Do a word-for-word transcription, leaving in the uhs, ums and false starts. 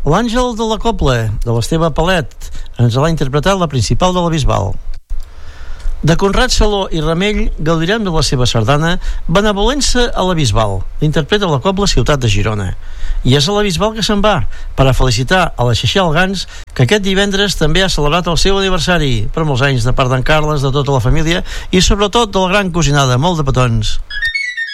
L'Àngel de la Cobla, de l'Esteve Palet, ens l'ha interpretat la principal de la Bisbal. De Conrad Saló i Ramell gaudirem de la seva sardana Benevolència a la Bisbal, l'interpreta la Cobla Ciutat de Girona. I és a la Bisbal que se'n va, per a felicitar a la Xaixal Gans, que aquest divendres també ha celebrat el seu aniversari, per molts anys de part d'en Carles, de tota la família i sobretot de la gran cosinada. Molt de petons.